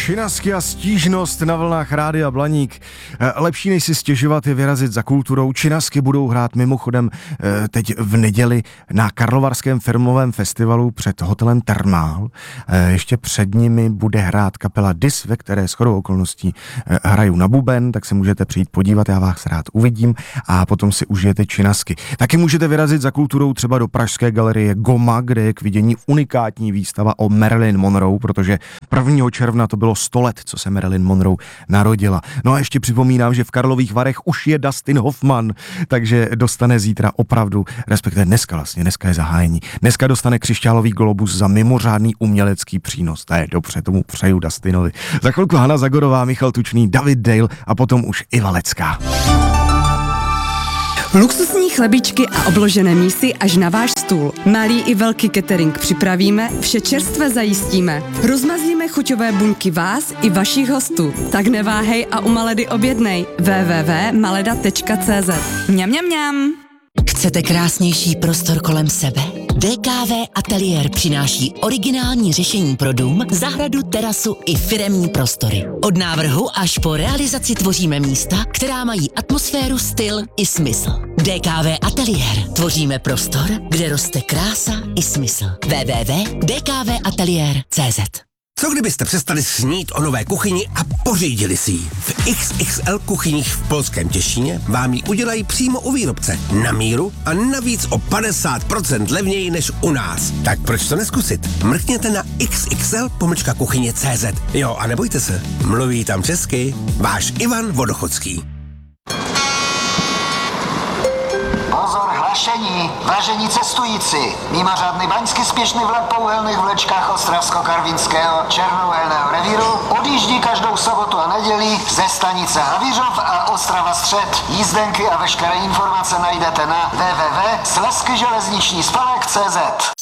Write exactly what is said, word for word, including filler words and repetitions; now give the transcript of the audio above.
Činasky a stížnost na vlnách Rádia Blaník. Lepší než si stěžovat je vyrazit za kulturou. Činasky budou hrát mimochodem teď v neděli na Karlovarském filmovém festivalu před hotelem Thermal. Ještě před nimi bude hrát kapela Dis, ve které shodou okolností hrajou na buben, tak se můžete přijít podívat, já vás rád uvidím a potom si užijete Činasky. Taky můžete vyrazit za kulturou třeba do pražské galerie Goma, kde je k vidění unikátní výstava o Marilyn Monroe, protože prvního června to bylo sto let, co se Marilyn Monroe narodila. No a ještě připomínám, že v Karlových Varech už je Dustin Hoffman, takže dostane zítra opravdu, respektive dneska vlastně, dneska je zahájení. Dneska dostane křišťálový globus za mimořádný umělecký přínos. To je dobře, tomu přeju Dustinovi. Za chvilku Hana Zagorová, Michal Tučný, David Dale a potom už Iva Lecká. Luxusní chlebičky a obložené mísy až na váš stůl. Malý i velký catering připravíme, vše čerstvé zajistíme. Rozmazlíme chuťové buňky vás i vašich hostů. Tak neváhej a u Maledy objednej. w w w tečka maleda tečka c z. Mňam, mňam, mňam. Chcete krásnější prostor kolem sebe? D K V Ateliér přináší originální řešení pro dům, zahradu, terasu i firemní prostory. Od návrhu až po realizaci tvoříme místa, která mají atmosféru, styl i smysl. D K V Ateliér. Tvoříme prostor, kde roste krása i smysl. w w w tečka d k v ateliér tečka c z. Co kdybyste přestali snít o nové kuchyni a pořídili si ji? V X X L kuchyních v polském Těšíně vám ji udělají přímo u výrobce, na míru a navíc o padesát procent levněji než u nás. Tak proč to neskusit? Mrkněte na xxl pomlčka kuchyně tečka cz. Jo, a nebojte se, mluví tam česky váš Ivan Vodochodský. Pozor, hlašení, vážení cestující. Mimořádny baňsky spěšný vlak po uhelných vlečkách Ostravsko-Karvinského červouhelného revíru odjíždí každou sobotu a neděli ze stanice Havířov a Ostrava Střed. Jízdenky a veškeré informace najdete na w w w tečka slezský železniční spolek tečka cz.